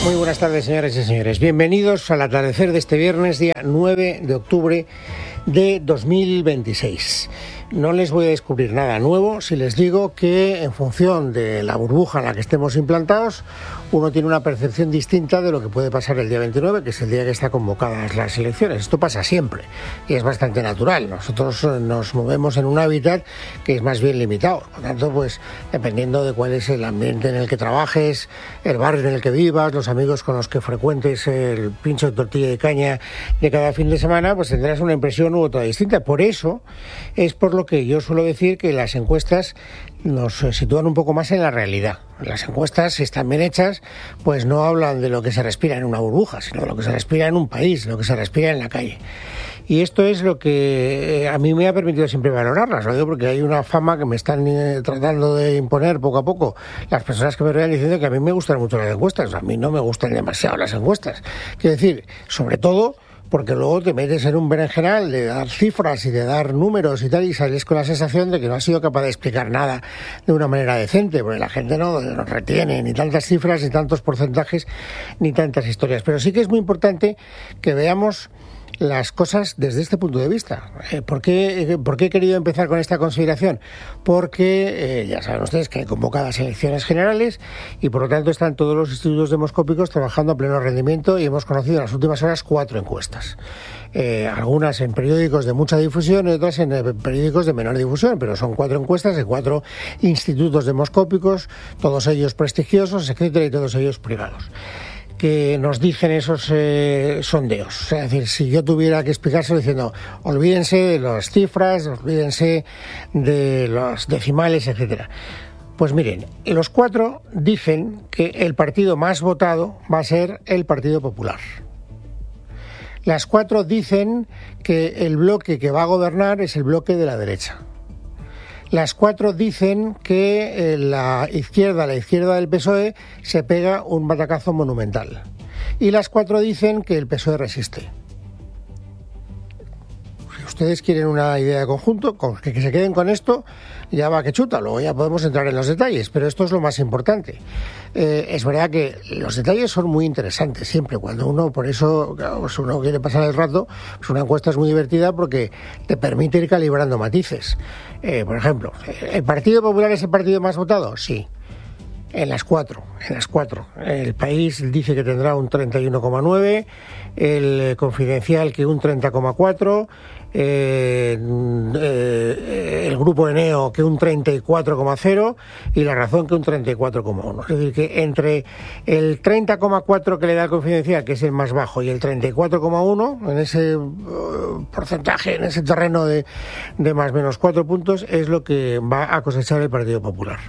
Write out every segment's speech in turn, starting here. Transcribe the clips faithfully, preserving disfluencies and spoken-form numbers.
Muy buenas tardes, señoras y señores. Bienvenidos al atardecer de este viernes, día nueve de octubre de dos mil veintiséis. No les voy a descubrir nada nuevo si les digo que en función de la burbuja en la que estemos implantados, uno tiene una percepción distinta de lo que puede pasar el día veintinueve, que es el día que están convocadas las elecciones. Esto pasa siempre y es bastante natural. Nosotros nos movemos en un hábitat que es más bien limitado. Por tanto, pues dependiendo de cuál es el ambiente en el que trabajes, el barrio en el que vivas, los amigos con los que frecuentes el pincho de tortilla de caña de cada fin de semana, pues tendrás una impresión u otra distinta. Por eso es por lo que yo suelo decir que las encuestas nos sitúan un poco más en la realidad. Las encuestas, si están bien hechas, pues no hablan de lo que se respira en una burbuja, sino de lo que se respira en un país, lo que se respira en la calle. Y esto es lo que a mí me ha permitido siempre valorarlas, lo digo porque hay una fama que me están eh, tratando de imponer poco a poco las personas que me rodean diciendo que a mí me gustan mucho las encuestas. A mí no me gustan demasiado las encuestas. Quiero decir, sobre todo porque luego te metes en un berenjenal de dar cifras y de dar números y tal, y sales con la sensación de que no has sido capaz de explicar nada de una manera decente, porque la gente no, no retiene ni tantas cifras, ni tantos porcentajes, ni tantas historias. Pero sí que es muy importante que veamos las cosas desde este punto de vista. Eh, ¿por qué, ¿Por qué he querido empezar con esta consideración? Porque eh, ya saben ustedes que hay convocadas elecciones generales y por lo tanto están todos los institutos demoscópicos trabajando a pleno rendimiento y hemos conocido en las últimas horas cuatro encuestas. Eh, algunas en periódicos de mucha difusión y otras en eh, periódicos de menor difusión, pero son cuatro encuestas de cuatro institutos demoscópicos, todos ellos prestigiosos, etcétera, y todos ellos privados, que nos dicen esos eh, sondeos. O sea, es decir, si yo tuviera que explicárselo diciendo, olvídense de las cifras, olvídense de los decimales, etcétera. Pues miren, los cuatro dicen que el partido más votado va a ser el Partido Popular. Las cuatro dicen que el bloque que va a gobernar es el bloque de la derecha. Las cuatro dicen que eh, la izquierda, la izquierda del P S O E, se pega un batacazo monumental. Y las cuatro dicen que el P S O E resiste. Si ustedes quieren una idea de conjunto, con que, que se queden con esto, ya va que chuta, luego ya podemos entrar en los detalles, pero esto es lo más importante. Eh, es verdad que los detalles son muy interesantes siempre, cuando uno, por eso, claro, pues uno quiere pasar el rato, pues una encuesta es muy divertida porque te permite ir calibrando matices. Eh, por ejemplo, ¿el Partido Popular es el partido más votado? Sí. En las cuatro, en las cuatro. El País dice que tendrá un treinta y uno coma nueve, el Confidencial que un treinta coma cuatro, eh, eh, el Grupo Eneo que un treinta y cuatro coma cero y La Razón que un treinta y cuatro coma uno. Es decir, que entre el treinta coma cuatro que le da el Confidencial, que es el más bajo, y el treinta y cuatro coma uno, en ese uh, porcentaje, en ese terreno de, de más o menos cuatro puntos, es lo que va a cosechar el Partido Popular.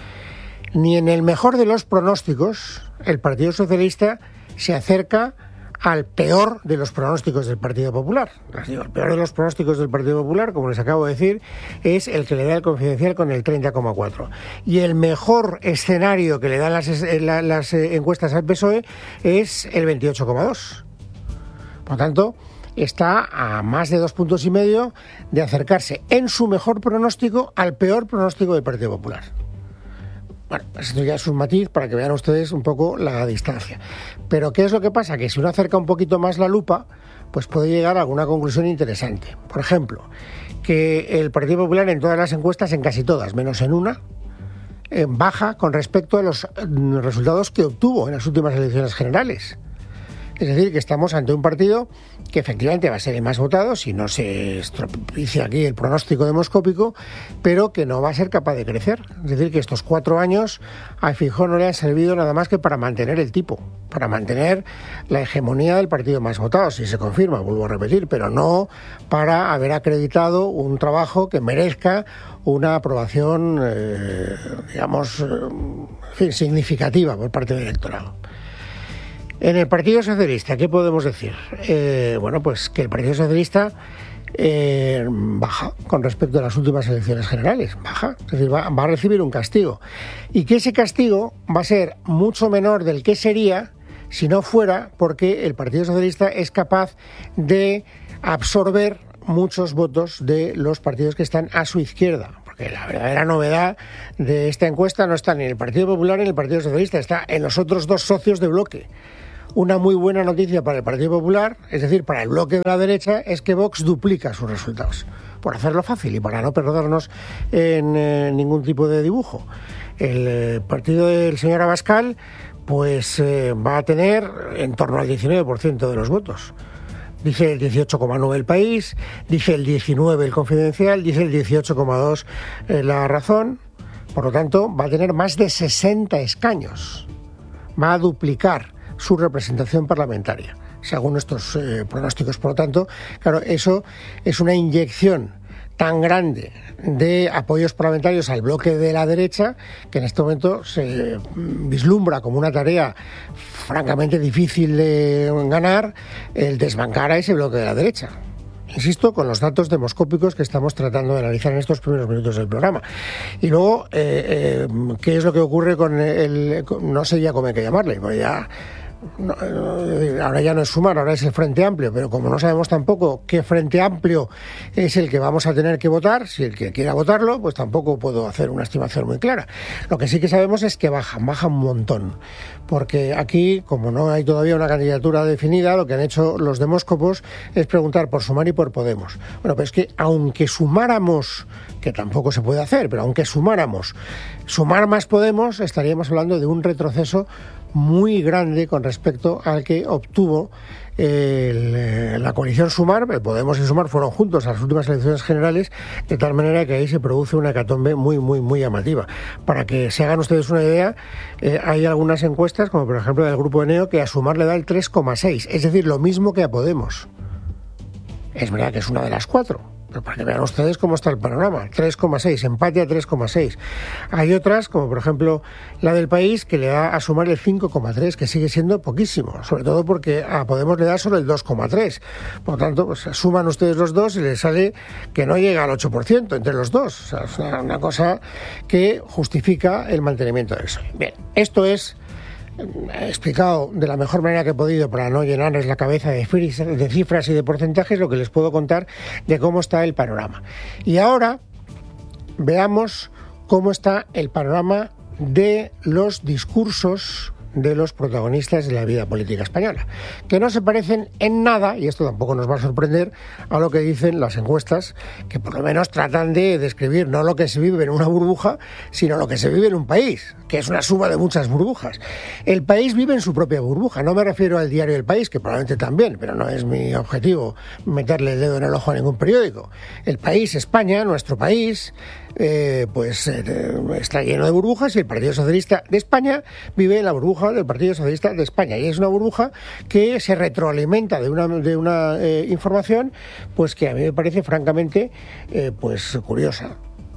Ni en el mejor de los pronósticos el Partido Socialista se acerca al peor de los pronósticos del Partido Popular. Les digo, el peor de los pronósticos del Partido Popular, como les acabo de decir, es el que le da el Confidencial con el treinta coma cuatro. Y el mejor escenario que le dan las, las, las encuestas al P S O E es el veintiocho coma dos. Por tanto, está a más de dos puntos y medio de acercarse en su mejor pronóstico al peor pronóstico del Partido Popular. Bueno, esto ya es un matiz para que vean ustedes un poco la distancia. Pero ¿qué es lo que pasa? Que si uno acerca un poquito más la lupa, pues puede llegar a alguna conclusión interesante. Por ejemplo, que el Partido Popular en todas las encuestas, en casi todas, menos en una, eh, baja con respecto a los resultados que obtuvo en las últimas elecciones generales. Es decir, que estamos ante un partido que efectivamente va a ser el más votado, si no se estropicia aquí el pronóstico demoscópico, pero que no va a ser capaz de crecer. Es decir, que estos cuatro años a Feijóo no le han servido nada más que para mantener el tipo, para mantener la hegemonía del partido más votado, si se confirma, vuelvo a repetir, pero no para haber acreditado un trabajo que merezca una aprobación, eh, digamos, en fin, significativa por parte del electorado. En el Partido Socialista, ¿qué podemos decir? Eh, bueno, pues que el Partido Socialista eh, baja con respecto a las últimas elecciones generales, baja, es decir, va, va a recibir un castigo. Y que ese castigo va a ser mucho menor del que sería si no fuera porque el Partido Socialista es capaz de absorber muchos votos de los partidos que están a su izquierda. porque la verdadera novedad de esta encuesta no está ni en el Partido Popular ni en el Partido Socialista, está en los otros dos socios de bloque. Una muy buena noticia para el Partido Popular, es decir, para el bloque de la derecha, es que Vox duplica sus resultados, por hacerlo fácil y para no perdernos en eh, ningún tipo de dibujo. El eh, partido del señor Abascal pues eh, va a tener en torno al diecinueve por ciento de los votos. Dice el dieciocho coma nueve el País, dice el diecinueve el Confidencial, dice el dieciocho coma dos eh, La Razón. Por lo tanto, va a tener más de sesenta escaños. Va a duplicar su representación parlamentaria, según estos eh, pronósticos. Por lo tanto, claro, eso es una inyección tan grande de apoyos parlamentarios al bloque de la derecha que en este momento se vislumbra como una tarea francamente difícil de ganar el desbancar a ese bloque de la derecha. Insisto, con los datos demoscópicos que estamos tratando de analizar en estos primeros minutos del programa. Y luego, eh, eh, ¿qué es lo que ocurre con el... Con, no sé ya cómo hay que llamarle, porque ya... No, ahora ya no es Sumar, ahora es el Frente Amplio, pero como no sabemos tampoco qué Frente Amplio es el que vamos a tener que votar, si el que quiera votarlo, pues tampoco puedo hacer una estimación muy clara. Lo que sí que sabemos es que bajan, bajan un montón, porque aquí, como no hay todavía una candidatura definida, lo que han hecho los demóscopos es preguntar por Sumar y por Podemos. Bueno, pero es que aunque sumáramos, que tampoco se puede hacer, pero aunque sumáramos, sumar más Podemos, estaríamos hablando de un retroceso muy grande con respecto al que obtuvo el, la coalición Sumar. Podemos y Sumar fueron juntos a las últimas elecciones generales, de tal manera que ahí se produce una hecatombe muy, muy, muy llamativa. Para que se hagan ustedes una idea, eh, hay algunas encuestas, como por ejemplo del Grupo Eneo, que a Sumar le da el tres coma seis, es decir, lo mismo que a Podemos. Es verdad que es una de las cuatro, pero para que vean ustedes cómo está el panorama. tres coma seis, empate a tres coma seis. Hay otras, como por ejemplo la del País, que le da a Sumar el cinco coma tres, que sigue siendo poquísimo, sobre todo porque a Podemos le da solo el dos coma tres. Por lo tanto, pues suman ustedes los dos y les sale que no llega al ocho por ciento entre los dos. O sea, es una, una cosa que justifica el mantenimiento del P S O E. Bien, esto es... He explicado de la mejor manera que he podido, para no llenarles la cabeza de cifras y de porcentajes, lo que les puedo contar de cómo está el panorama. Y ahora veamos cómo está el panorama de los discursos de los protagonistas de la vida política española, que no se parecen en nada, y esto tampoco nos va a sorprender, a lo que dicen las encuestas, que por lo menos tratan de describir no lo que se vive en una burbuja, sino lo que se vive en un país, que es una suma de muchas burbujas. El país vive en su propia burbuja, no me refiero al diario El País, que probablemente también, pero no es mi objetivo meterle el dedo en el ojo a ningún periódico. El país, España, nuestro país, eh, pues eh, está lleno de burbujas, y el Partido Socialista de España vive en la burbuja del Partido Socialista de España, y es una burbuja que se retroalimenta de una, de una eh, información pues que a mí me parece francamente eh, pues curiosa.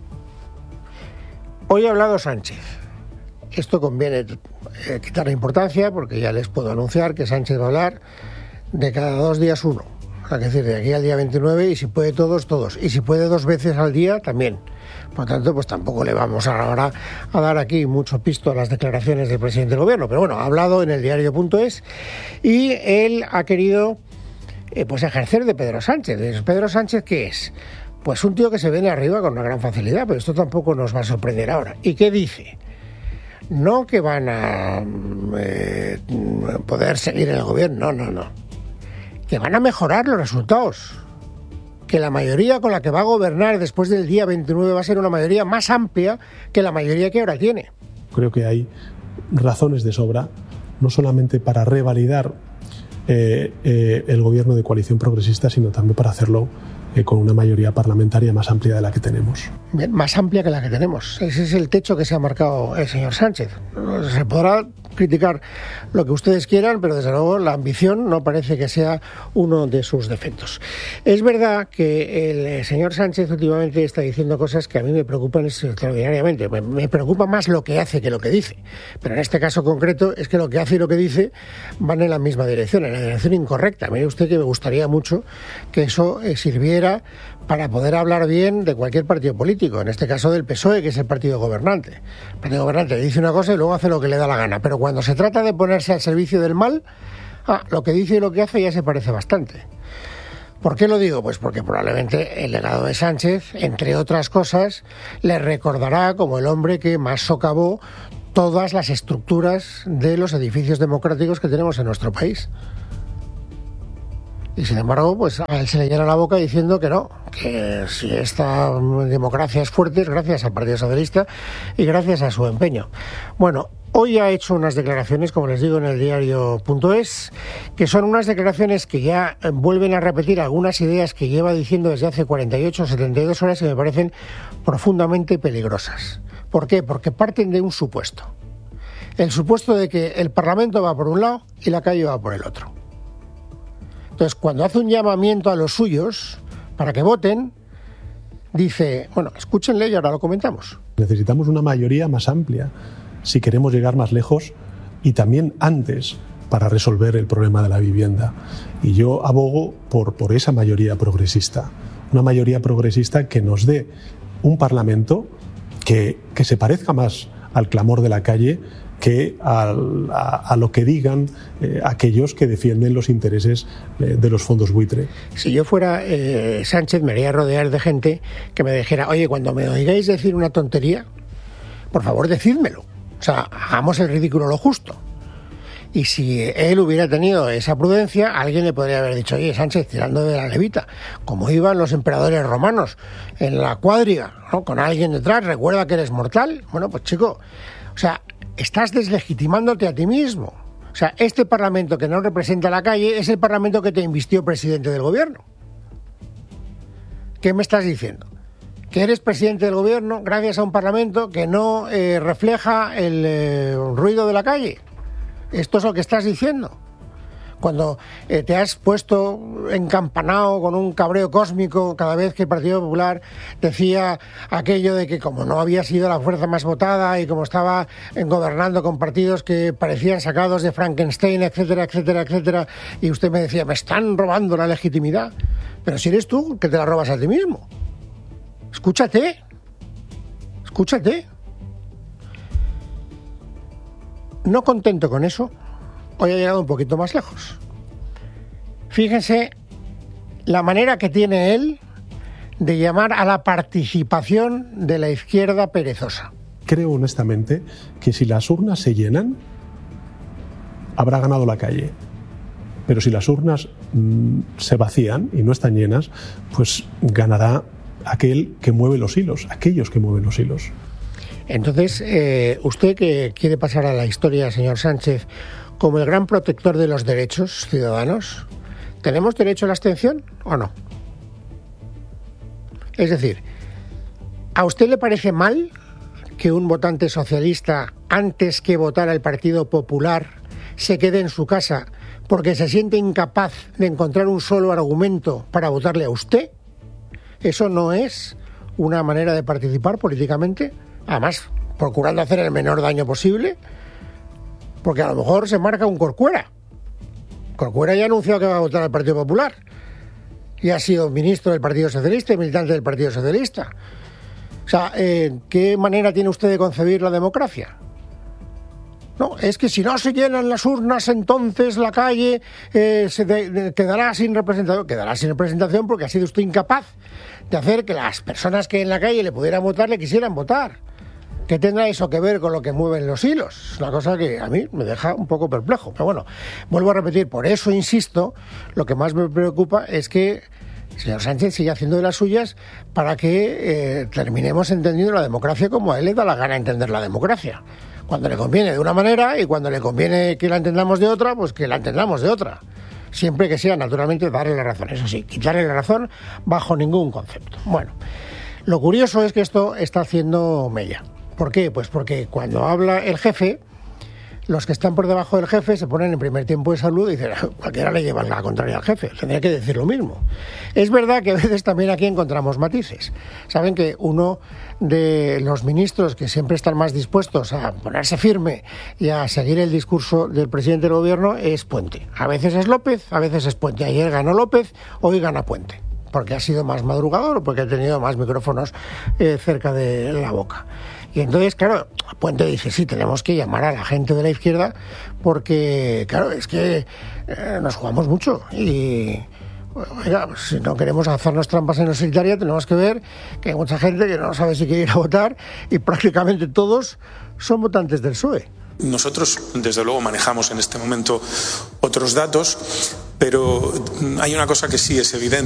Hoy ha hablado Sánchez. Esto conviene eh, quitarle importancia, porque ya les puedo anunciar que Sánchez va a hablar de cada dos días uno, es decir, de aquí al día veintinueve, y si puede todos, todos, y si puede dos veces al día, también. Por lo tanto, pues tampoco le vamos ahora a dar aquí mucho pisto a las declaraciones del presidente del gobierno, pero bueno, ha hablado en el diario punto es, y él ha querido eh, pues ejercer de Pedro Sánchez. ¿Pedro Sánchez qué es? Pues un tío que se viene arriba con una gran facilidad, pero esto tampoco nos va a sorprender ahora. ¿Y qué dice? No que van a eh, poder seguir en el gobierno, no, no, no. Que van a mejorar los resultados. Que la mayoría con la que va a gobernar después del día veintinueve va a ser una mayoría más amplia que la mayoría que ahora tiene. Creo que hay razones de sobra, no solamente para revalidar eh, eh, el gobierno de coalición progresista, sino también para hacerlo eh, con una mayoría parlamentaria más amplia de la que tenemos. Bien, más amplia que la que tenemos. Ese es el techo que se ha marcado el señor Sánchez. Se podrá criticar lo que ustedes quieran, pero desde luego la ambición no parece que sea uno de sus defectos. Es verdad que el señor Sánchez últimamente está diciendo cosas que a mí me preocupan extraordinariamente. Me preocupa más lo que hace que lo que dice. Pero en este caso concreto es que lo que hace y lo que dice van en la misma dirección, en la dirección incorrecta. Mire usted que me gustaría mucho que eso sirviera para poder hablar bien de cualquier partido político, en este caso del P S O E, que es el partido gobernante. El partido gobernante dice una cosa y luego hace lo que le da la gana, pero cuando se trata de ponerse al servicio del mal, ah, lo que dice y lo que hace ya se parece bastante. ¿Por qué lo digo? Pues porque probablemente el legado de Sánchez, entre otras cosas, le recordará como el hombre que más socavó todas las estructuras de los edificios democráticos que tenemos en nuestro país. Y sin embargo, pues a él se le llena la boca diciendo que no, que si esta democracia es fuerte es gracias al Partido Socialista y gracias a su empeño. Bueno, hoy ha hecho unas declaraciones, como les digo, en el diario punto es, que son unas declaraciones que ya vuelven a repetir algunas ideas que lleva diciendo desde hace cuarenta y ocho o setenta y dos horas y me parecen profundamente peligrosas. ¿Por qué? Porque parten de un supuesto. El supuesto de que el Parlamento va por un lado y la calle va por el otro. Entonces, cuando hace un llamamiento a los suyos para que voten, dice, bueno, escúchenle y ahora lo comentamos. Necesitamos una mayoría más amplia si queremos llegar más lejos y también antes para resolver el problema de la vivienda. Y yo abogo por, por esa mayoría progresista, una mayoría progresista que nos dé un Parlamento que, que se parezca más al clamor de la calle que a, a, a lo que digan eh, aquellos que defienden los intereses eh, de los fondos buitre. Si yo fuera eh, Sánchez, me haría rodear de gente que me dijera, oye, cuando me oigáis decir una tontería, por favor, decídmelo. O sea, hagamos el ridículo lo justo. Y si él hubiera tenido esa prudencia, alguien le podría haber dicho, oye, Sánchez, tirando de la levita, como iban los emperadores romanos en la cuadriga, ¿no? Con alguien detrás, recuerda que eres mortal. Bueno, pues chico, o sea, estás deslegitimándote a ti mismo. O sea, este Parlamento que no representa a la calle es el Parlamento que te invistió presidente del gobierno. ¿Qué me estás diciendo? Que eres presidente del gobierno gracias a un Parlamento que no eh, refleja el eh, ruido de la calle. Esto es lo que estás diciendo. Cuando eh, te has puesto encampanado con un cabreo cósmico cada vez que el Partido Popular decía aquello de que como no había sido la fuerza más votada y como estaba gobernando con partidos que parecían sacados de Frankenstein, etcétera, etcétera, etcétera, y usted me decía, me están robando la legitimidad. Pero si eres tú que te la robas a ti mismo. Escúchate. Escúchate. No contento con eso, hoy ha llegado un poquito más lejos. Fíjense la manera que tiene él de llamar a la participación de la izquierda perezosa. Creo honestamente que si las urnas se llenan, habrá ganado la calle. Pero si las urnas mmm, se vacían y no están llenas, pues ganará aquel que mueve los hilos, aquellos que mueven los hilos. Entonces, eh, usted que quiere pasar a la historia, señor Sánchez, como el gran protector de los derechos ciudadanos, ¿tenemos derecho a la abstención o no? Es decir, ¿a usted le parece mal que un votante socialista, antes que votar al Partido Popular, se quede en su casa porque se siente incapaz de encontrar un solo argumento para votarle a usted? ¿Eso no es una manera de participar políticamente? Además, procurando hacer el menor daño posible, porque a lo mejor se marca un Corcuera. Corcuera ya ha anunciado que va a votar al Partido Popular y ha sido ministro del Partido Socialista y militante del Partido Socialista. O sea, eh, ¿qué manera tiene usted de concebir la democracia? No, es que si no se llenan las urnas, entonces la calle eh, se de, de, quedará sin representación. Quedará sin representación porque ha sido usted incapaz de hacer que las personas que en la calle le pudieran votar le quisieran votar. ¿Qué tendrá eso que ver con lo que mueven los hilos? Es una cosa que a mí me deja un poco perplejo. Pero bueno, vuelvo a repetir, por eso insisto, lo que más me preocupa es que el señor Sánchez sigue haciendo de las suyas para que eh, terminemos entendiendo la democracia como a él le da la gana entender la democracia. Cuando le conviene de una manera y cuando le conviene que la entendamos de otra, pues que la entendamos de otra. Siempre que sea, naturalmente, darle la razón. Eso sí, quitarle la razón bajo ningún concepto. Bueno, lo curioso es que esto está haciendo mella. ¿Por qué? Pues porque cuando habla el jefe, los que están por debajo del jefe se ponen en primer tiempo de salud y dicen, cualquiera le lleva la contraria al jefe, tendría que decir lo mismo. Es verdad que a veces también aquí encontramos matices. Saben que uno de los ministros que siempre están más dispuestos a ponerse firme y a seguir el discurso del presidente del gobierno es Puente. A veces es López, a veces es Puente. Ayer ganó López, hoy gana Puente, porque ha sido más madrugador o porque ha tenido más micrófonos eh, cerca de la boca. Y entonces, claro, Puente dice, sí, tenemos que llamar a la gente de la izquierda porque, claro, es que eh, nos jugamos mucho y Oiga, pues si no queremos hacernos trampas en la sanitaria, tenemos que ver que hay mucha gente que no sabe si quiere ir a votar y prácticamente todos son votantes del P S O E. Nosotros, desde luego, manejamos en este momento otros datos, pero hay una cosa que sí es evidente.